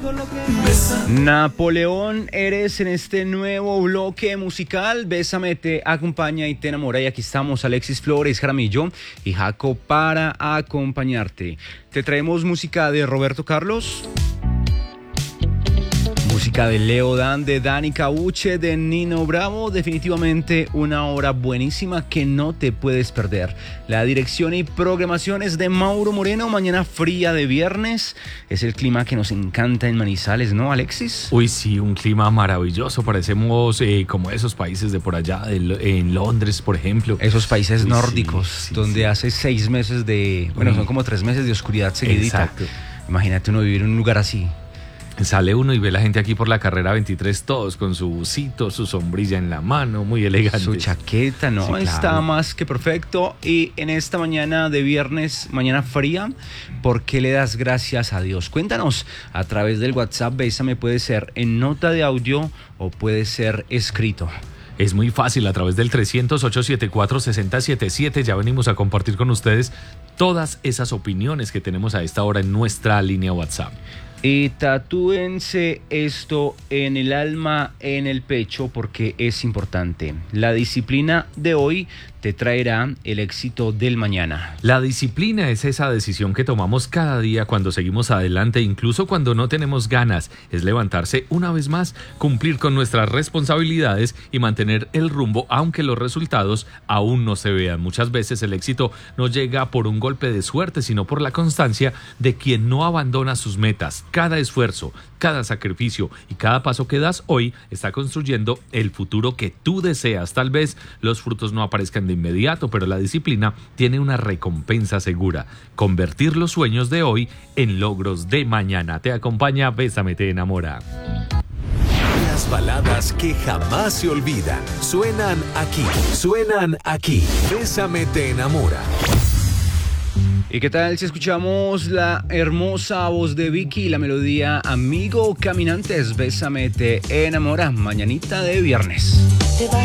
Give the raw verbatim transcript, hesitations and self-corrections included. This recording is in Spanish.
Napoleón eres en este nuevo bloque musical. Bésame te acompaña y te enamora. Y aquí estamos Alexis Flores, Jaramillo y Jaco para acompañarte. Te traemos música de Roberto Carlos, música de Leo Dan, de Dani Cauche, de Nino Bravo. Definitivamente una hora buenísima que no te puedes perder. La dirección y programación es de Mauro Moreno. Mañana fría de viernes. Es el clima que nos encanta en Manizales, ¿no, Alexis? Uy, sí, un clima maravilloso. Parecemos eh, como esos países de por allá, de, en Londres, por ejemplo. Esos países Uy, nórdicos, sí, sí, donde sí. hace seis meses de... Bueno, Uy. son como tres meses de oscuridad seguidita. Exacto. Imagínate uno vivir en un lugar así. Sale uno y ve la gente aquí por la carrera veintitrés, todos con su busito, su sombrilla en la mano, muy elegante. Su chaqueta, ¿no? Sí, claro. Está más que perfecto. Y en esta mañana de viernes, mañana fría, ¿por qué le das gracias a Dios? Cuéntanos a través del WhatsApp. Bésame, puede ser en nota de audio o puede ser escrito. Es muy fácil, a través del trescientos, ochocientos setenta y cuatro, sesenta setenta y siete. Ya venimos a compartir con ustedes todas esas opiniones que tenemos a esta hora en nuestra línea WhatsApp. Y tatúense esto en el alma, en el pecho, porque es importante. La disciplina de hoy te traerá el éxito del mañana. La disciplina es esa decisión que tomamos cada día cuando seguimos adelante, incluso cuando no tenemos ganas. Es levantarse una vez más, cumplir con nuestras responsabilidades y mantener el rumbo, aunque los resultados aún no se vean. Muchas veces el éxito no llega por un golpe de suerte, sino por la constancia de quien no abandona sus metas. Cada esfuerzo, cada sacrificio y cada paso que das hoy está construyendo el futuro que tú deseas. Tal vez los frutos no aparezcan de inmediato, pero la disciplina tiene una recompensa segura: convertir los sueños de hoy en logros de mañana. Te acompaña Bésame te enamora. Las baladas que jamás se olvidan suenan aquí, suenan aquí. Bésame te enamora. ¿Y qué tal si escuchamos la hermosa voz de Vicky y la melodía Amigo Caminantes? Bésame te enamora, mañanita de viernes.